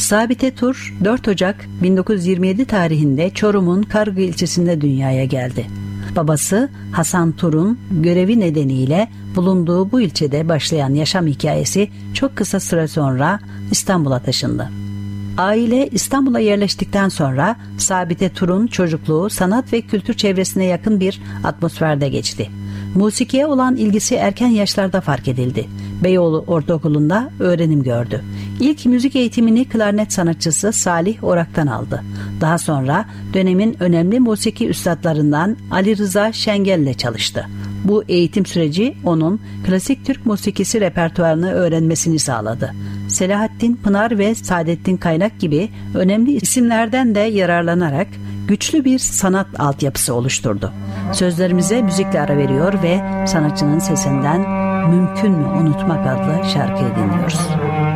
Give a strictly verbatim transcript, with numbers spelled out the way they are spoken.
Sabite Tur dört Ocak bin dokuz yüz yirmi yedi tarihinde Çorum'un Kargı ilçesinde dünyaya geldi. Babası Hasan Tur'un görevi nedeniyle bulunduğu bu ilçede başlayan yaşam hikayesi çok kısa süre sonra İstanbul'a taşındı. Aile İstanbul'a yerleştikten sonra Sabite Tur'un çocukluğu sanat ve kültür çevresine yakın bir atmosferde geçti. Musikiye olan ilgisi erken yaşlarda fark edildi. Beyoğlu Ortaokulu'nda öğrenim gördü. İlk müzik eğitimini klarnet sanatçısı Salih Orak'tan aldı. Daha sonra dönemin önemli musiki üstadlarından Ali Rıza Şengel'le çalıştı. Bu eğitim süreci onun klasik Türk musikisi repertuarını öğrenmesini sağladı. Selahattin Pınar ve Saadettin Kaynak gibi önemli isimlerden de yararlanarak güçlü bir sanat altyapısı oluşturdu. Sözlerimize müzikle ara veriyor ve sanatçının sesinden Mümkün mü Unutmak adlı şarkıyı dinliyoruz.